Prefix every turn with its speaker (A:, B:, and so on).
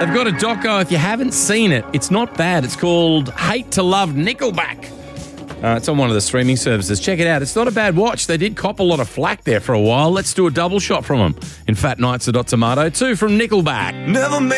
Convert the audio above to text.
A: They've got a doco. If you haven't seen it, it's not bad. It's called Hate to Love Nickelback. It's on one of the streaming services. Check it out. It's not a bad watch. They did cop a lot of flack there for a while. Let's do a double shot from them. In Fat Nights of Tomato 2 from Nickelback.
B: Never